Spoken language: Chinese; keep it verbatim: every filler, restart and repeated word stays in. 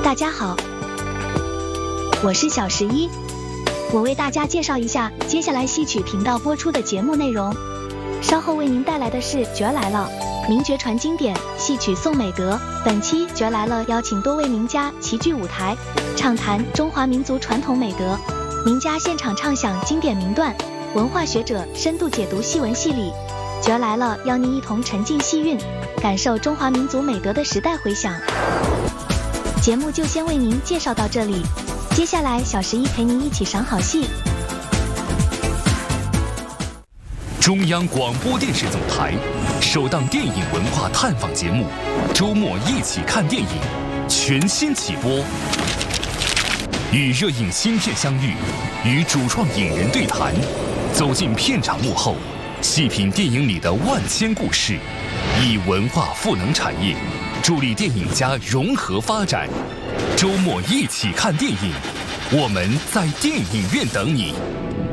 大家好，我是小十一，我为大家介绍一下接下来戏曲频道播出的节目内容。稍后为您带来的是《角儿来了》，名角传经典，戏曲颂美德。本期《角儿来了》邀请多位名家齐聚舞台，畅谈中华民族传统美德。名家现场唱响经典名段，文化学者深度解读戏文戏理。《角儿来了》邀您一同沉浸戏韵，感受中华民族美德的时代回响。节目就先为您介绍到这里，接下来小十一陪您一起赏好戏。 中央广播电视总台首档电影文化探访节目《周末一起看电影》全新起播，与热映新片相遇，与主创影人对谈，走进片场幕后，细品电影里的万千故事，以文化赋能产业，助力电影家融合发展。周末一起看电影，我们在电影院等你。